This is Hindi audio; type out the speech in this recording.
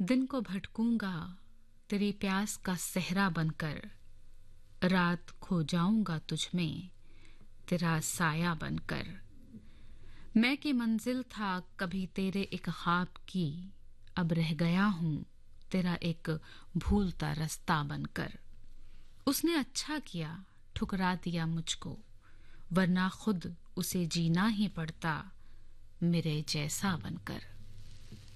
दिन को भटकूंगा तेरी प्यास का सहरा बनकर, रात खो जाऊंगा तुझ में तेरा साया बनकर। मैं की मंजिल था कभी तेरे एक ख्वाब की, अब रह गया हूं तेरा एक भूलता रास्ता बनकर। उसने अच्छा किया ठुकरा दिया मुझको, वरना खुद उसे जीना ही पड़ता मेरे जैसा बनकर।